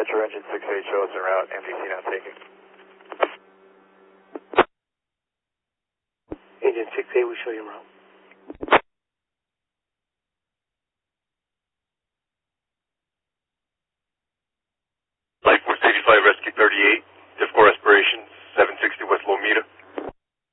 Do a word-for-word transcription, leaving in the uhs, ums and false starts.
Dispatcher, engine six eight, show us en route, M D C not taking. Engine six eight, we show you en route.